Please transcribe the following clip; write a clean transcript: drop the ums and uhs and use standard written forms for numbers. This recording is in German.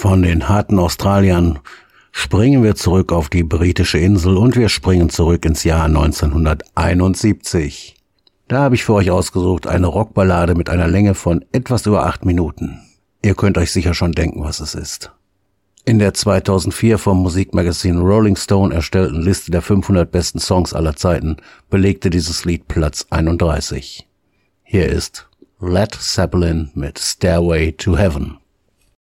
Von den harten Australiern springen wir zurück auf die britische Insel und wir springen zurück ins Jahr 1971. Da habe ich für euch ausgesucht eine Rockballade mit einer Länge von etwas über 8 Minuten. Ihr könnt euch sicher schon denken, was es ist. In der 2004 vom Musikmagazin Rolling Stone erstellten Liste der 500 besten Songs aller Zeiten belegte dieses Lied Platz 31. Hier ist Led Zeppelin mit Stairway to Heaven.